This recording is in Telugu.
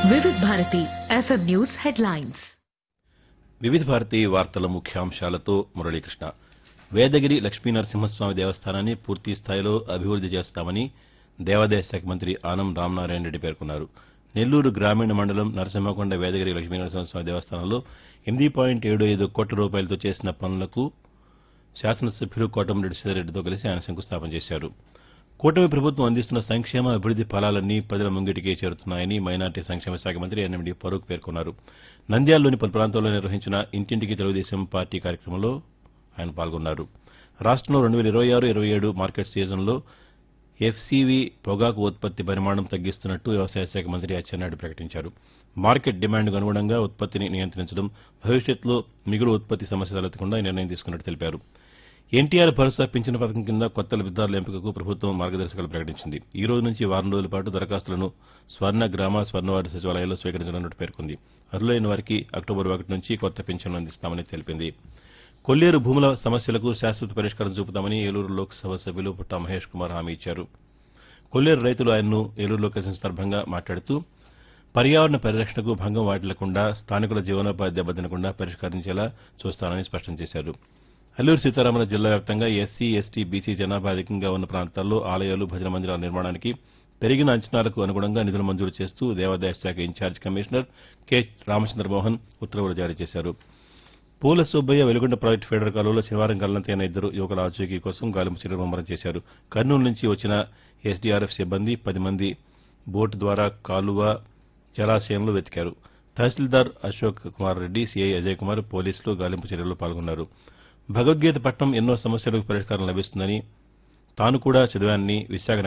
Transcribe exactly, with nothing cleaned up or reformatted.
వివిధ భారతి ఎఫ్ఎం న్యూస్ హెడ్లైన్స్. వివిధ భారతి వార్తల ముఖ్యాంశాలతో మురళీకృష్ణ. వేదగిరి లక్ష్మీనరసింహస్వామి దేవస్థానాన్ని పూర్తి స్థాయిలో అభివృద్ది చేస్తామని దేవాదాయ శాఖ మంత్రి ఆనం రామనారాయణ రెడ్డి పేర్కొన్నారు. నెల్లూరు గ్రామీణ మండలం నరసింహకొండ వేదగిరి లక్ష్మీనరసింహస్వామి దేవస్థానంలో ఎనిమిది పాయింట్ ఏడు ఐదు కోట్ల రూపాయలతో చేసిన పనులకు శాసనసభ్యులు కోటమిరెడ్డి శ్రీధర్రెడ్డితో కలిసి ఆయన శంకుస్థాపన చేశారు. కూటమి ప్రభుత్వం అందిస్తున్న సంక్షేమ అభివృద్ది ఫలాలన్నీ ప్రజల ముంగిటికే చేరుతున్నాయని మైనార్టీ సంక్షేమ శాఖ మంత్రి ఎన్ఎండి ఫరూక్ పేర్కొన్నారు. నంద్యాలలోని పలు ప్రాంతాల్లో నిర్వహించిన ఇంటింటికి తెలుగుదేశం పార్టీ కార్యక్రమంలో ఆయన పాల్గొన్నారు. రాష్టంలో రెండు వేల ఇరవై ఆరు ఇరవై ఏడు మార్కెట్ సీజన్లో ఎఫ్సీవీ పొగాకు ఉత్పత్తి పరిమాణం తగ్గిస్తున్నట్టు వ్యవసాయ శాఖ మంత్రి అచ్చెన్నాయుడు ప్రకటించారు. మార్కెట్ డిమాండ్కు అనుగుణంగా ఉత్పత్తిని నియంత్రించడం, భవిష్యత్తులో మిగులు ఉత్పత్తి సమస్య తలెత్తకుండా ఈ నిర్ణయం తీసుకున్నట్టు తెలిపారు. ఎన్టీఆర్ భరోసా పింఛను పథకం కింద కొత్త లబ్దిదారుల ఎంపికకు ప్రభుత్వం మార్గదర్శకాలు ప్రకటించింది. ఈ రోజు నుంచి వారం రోజుల పాటు దరఖాస్తులను స్వర్ణ గ్రామ స్వర్ణవారి సచివాలయాల్లో స్వీకరించనున్నట్టు పేర్కొంది. అర్హులైన వారికి అక్టోబర్ ఒకటి నుంచి కొత్త పింఛన్లు అందిస్తామని తెలిపింది. కొల్లేరు భూముల సమస్యలకు శాశ్వత పరిష్కారం చూపుతామని ఏలూరు లోక్సభ సభ్యులు పుట్టా మహేష్ కుమార్ హామీ ఇచ్చారు. కొల్లేరు రైతులు ఆయన్ను ఏలూరులో కలిసిన సందర్భంగా మాట్లాడుతూ పర్యావరణ పరిరక్షణకు భంగం వాటిల్లకుండా, స్థానికుల జీవనోపాధి దెబ్బతినకుండా పరిష్కరించేలా చూస్తానని స్పష్టం చేశారు. అల్లూరు సీతారామరాజు జిల్లా వ్యాప్తంగా ఎస్సీ, ఎస్టీ, బీసీ జనాభా అధికంగా ఉన్న ప్రాంతాల్లో ఆలయాలు, భజన మందిరాల నిర్మాణానికి పెరిగిన అంచనాలకు అనుగుణంగా నిధులు మంజూరు చేస్తూ దేవాదాయ శాఖ ఇన్ఛార్జి కమిషనర్ కె రామచంద్రమోహన్ ఉత్తర్వులు జారీ చేశారు. పూల సుబ్బయ్య వెలుగొండ ప్రాజెక్టు ఫీడర్ కాలువలో శనివారం గల్లంతైన ఇద్దరు యువకుల ఆచూకీ కోసం గాలింపు చర్యలు ముమ్మరం చేశారు. కర్నూలు నుంచి వచ్చిన ఎస్డీఆర్ఎఫ్ సిబ్బంది పది మంది బోటు ద్వారా కాలువ, జలాశయంలో వెతికారు. తహసీల్దార్ అశోక్ కుమార్ రెడ్డి, సీఐ అజయ్ కుమార్, పోలీసులు గాలింపు చర్యల్లో పాల్గొన్నారు. భగవద్గీత పట్నం ఎన్నో సమస్యలకు పరిష్కారం లభిస్తుందని తాను కూడా చదివానని విశాఖ